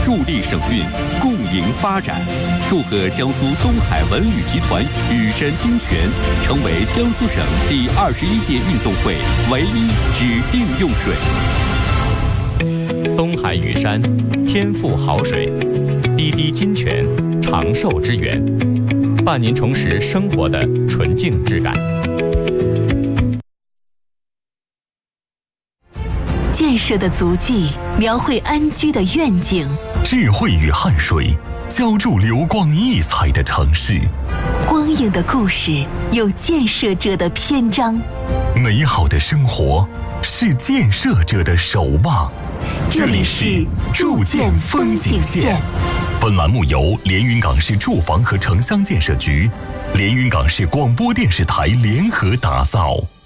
助力省运，共赢发展。祝贺江苏东海文旅集团雨山金泉成为江苏省第21届运动会唯一指定用水。 东海雨山，天赋好水，滴滴金泉，长寿之源，伴您重拾生活的纯净质感。 建设的足迹描绘安居的愿景， 智慧与汗水浇筑流光溢彩的城市。 光影的故事有建设者的篇章， 美好的生活是建设者的守望。 这里是筑建风景线。 本栏目由连云港市住房和城乡建设局、连云港市广播电视台联合打造。